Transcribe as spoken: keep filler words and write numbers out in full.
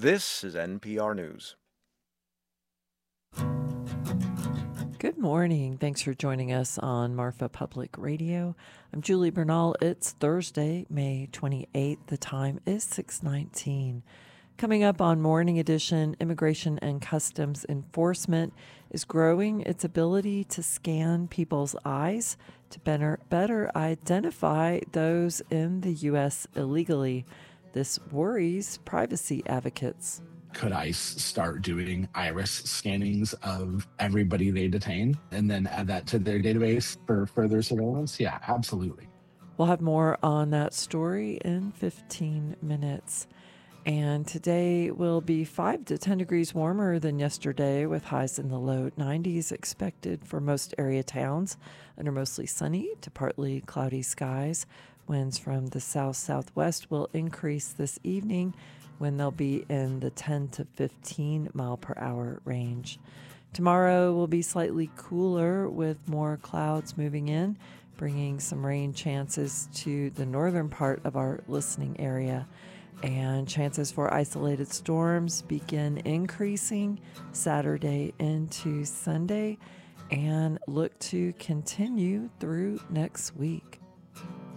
This is N P R News. Good morning. Thanks for joining us on Marfa Public Radio. I'm Julie Bernal. It's Thursday, May twenty-eighth. The time is six nineteen. Coming up on Morning Edition, Immigration and Customs Enforcement is growing its ability to scan people's eyes to better, better identify those in the U S illegally. This worries privacy advocates. Could ICE start doing iris scannings of everybody they detain and then add that to their database for further surveillance? Yeah, absolutely. We'll have more on that story in fifteen minutes. And today will be five to ten degrees warmer than yesterday, with highs in the low nineties expected for most area towns under mostly sunny to partly cloudy skies. Winds from the south-southwest will increase this evening when they'll be in the ten to fifteen mile per hour range. Tomorrow will be slightly cooler with more clouds moving in, bringing some rain chances to the northern part of our listening area. And chances for isolated storms begin increasing Saturday into Sunday and look to continue through next week.